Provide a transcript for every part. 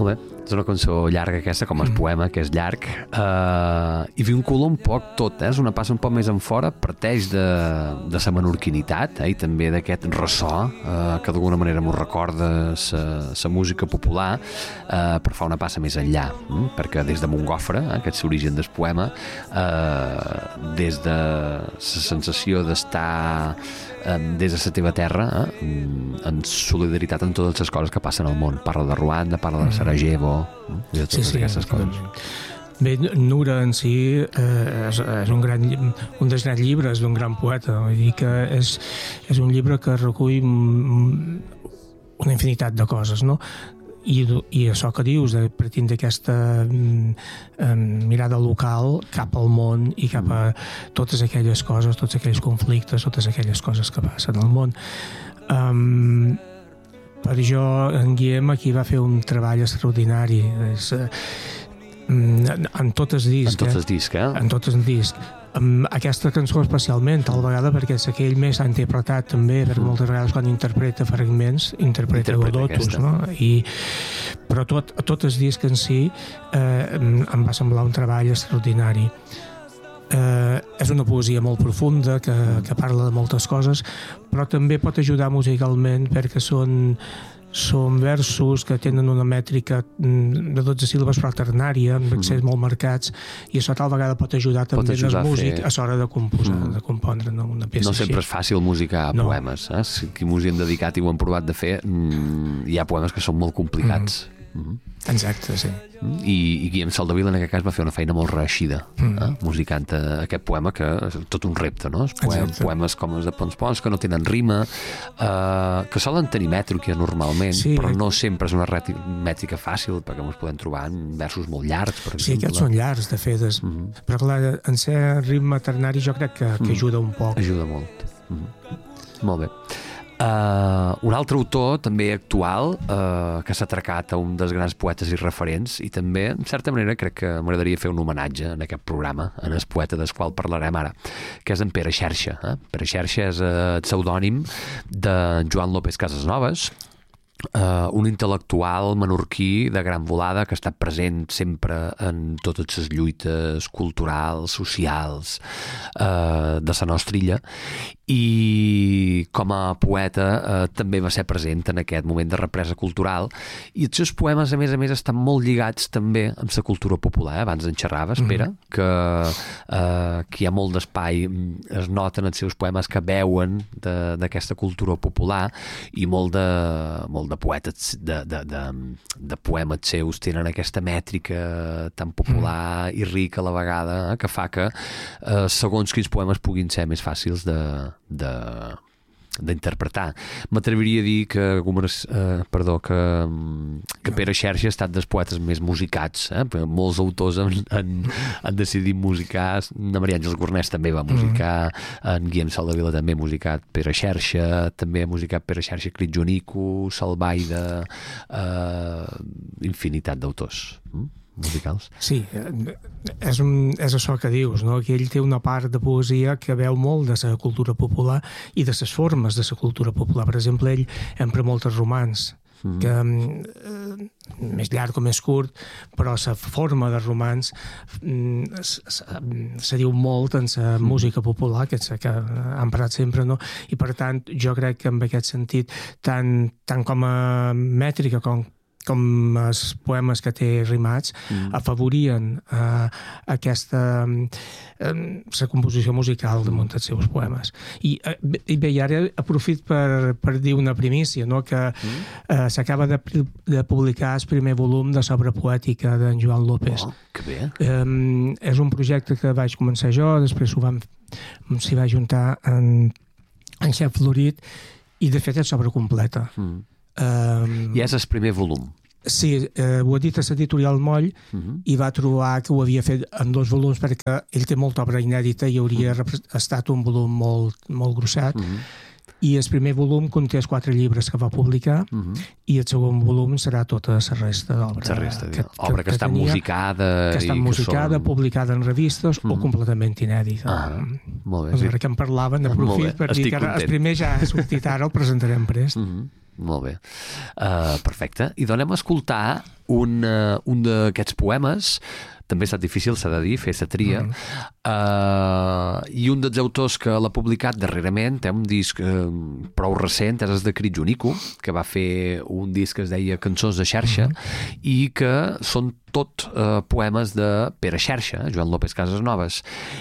Molt bé. És una cançó llarga aquesta, com el poema, que és llarg, i vincula un poc tot, és una passa un poc més enfora, parteix de sa menorquinitat, i també d'aquest ressò, que d'alguna manera m'ho recorda sa música popular, però fa una passa més enllà, perquè des de Montgofre, aquest és l'origen del poema, des de la sensació d'estar des de la teva terra, en solidaritat amb totes les coses que passen al món. Parla de Ruanda, parla de Sarajevo, de totes aquestes coses. Bé, Nura en si és un dels grans llibres d'un gran poeta. Vull dir que és un llibre que recull una infinitat de coses, no? I això que dius, de pretendre aquesta mirada local cap al món i cap a totes aquelles coses, tots aquells conflictes, totes aquelles coses que passen al món. Per jo, en Guillem aquí va fer un treball extraordinari. En tot el disc. En tot el disc. Aquesta cançó especialment, tal vegada perquè és aquell més s'ha interpretat també, perquè moltes vegades quan interpreta fragments interpreta Godotus, no? Però tot el disc en si em va semblar un treball extraordinari. És una poesia molt profunda que parla de moltes coses, però també pot ajudar musicalment perquè són versos que tenen una mètrica de 12 síl·labes però ternària, amb accents molt marcats, i això tal vegada pot ajudar també el músic a l'hora de composar, de compondre una peça. No sempre és fàcil musicar poemes. Qui m'ho hem dedicat i ho hem provat de fer, hi ha poemes que són molt complicats. Exacte, sí. I Guillem Soldevila en aquest cas va fer una feina molt reeixida, musicant aquest poema, que és tot un repte, no? Poemes com els de Pons que no tenen rima, que solen tenir mètrica normalment, però no sempre és una mètrica fàcil, perquè ens podem trobar en versos molt llargs, per exemple. Sí, aquests són llargs, de fet, però clar, en ser ritme ternari jo crec que ajuda un poc. Ajuda molt. Molt bé. Un altre autor també actual que s'ha atracat a un dels grans poetes i referents, i també en certa manera crec que m'agradaria fer un homenatge en aquest programa, en el poeta del qual parlarem ara, que és en Pere Xerxa. Pere Xerxa és el pseudònim de Joan López Casasnovas, un intel·lectual menorquí de gran volada que ha estat present sempre en totes les lluites culturals, socials de la nostra illa, i com a poeta també va ser present en aquest moment de represa cultural, i els seus poemes a més estan molt lligats també amb la cultura popular. Abans en xerraves, Pere, que hi ha molt d'espai, es noten els seus poemes que veuen d'aquesta cultura popular, i molt de poetes de poemes seus tenen aquesta mètrica tan popular i rica a la vegada, que fa que segons quins poemes puguin ser més fàcils d'interpretar. M'atreviria a dir que Pere Xerxa ha estat dels poetes més musicats, molts autors han decidit musicar. Na Maria Àngels Gornès també va musicar, en Guillem Soldevila també ha musicat Pere Xerxa, també ha musicat Pere Xerxa, Critjonico, Salvaida, infinitat d'autors musicals. Sí, és això que dius, no? Que ell té una part de poesia que veu molt de la cultura popular i de les formes de la cultura popular. Per exemple, ell empra moltes romans, que més llarg o més curt, però la forma de romans se diu molt en la música popular, que és la que ha emprat sempre, no? I per tant, jo crec que en aquest sentit, tant com a mètrica com els poemes que té rimats afavorien la composició musical damunt dels seus poemes. I bé, ara aprofit per dir una primícia, no? Que s'acaba de publicar el primer volum de l'obra poètica d'en Joan López. Que bé! És un projecte que vaig començar jo, després s'hi va juntar en Xep Florit, i de fet és obra completa. I és el primer volum. Sí, ho ha dit a l'editorial Moll, i va trobar que ho havia fet en 2 volums perquè ell té molta obra inèdita i hauria estat un volum molt grossat, i el primer volum conté els 4 llibres que va publicar, i el segon volum serà tota la resta d'obra. Obra que està musicada. Que està musicada, publicada en revistes o completament inèdita. Molt bé. Ara que en parlaven, aprofit per dir que el primer ja ha sortit ara, el presentarem prest. Molt bé. Perfecte. I donem a escoltar un d'aquests poemes. També ha estat difícil, s'ha de dir, fer sa tria. I un dels autors que l'ha publicat darrerament té un disc prou recent, és de Crit Junico, que va fer un disc que es deia Cançons de xarxa, i que són tot poemes de Pere Xarxa, Joan López Casasnovas.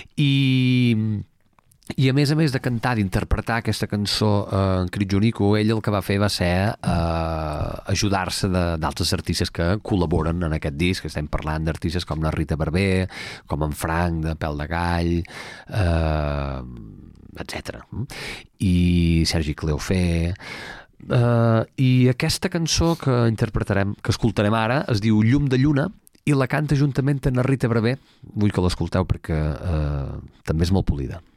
I a més de cantar, d'interpretar aquesta cançó en Crit Junico, ell el que va fer va ser ajudar-se d'altres artistes que col·laboren en aquest disc. Estem parlant d'artistes com la Rita Barber, com en Frank de Pèl de Gall, etc. I Sergi Cleofé. I aquesta cançó que interpretarem, que escoltarem ara, es diu Llum de lluna, i la canta juntament amb la Rita Barber. Vull que l'escolteu perquè també és molt polida.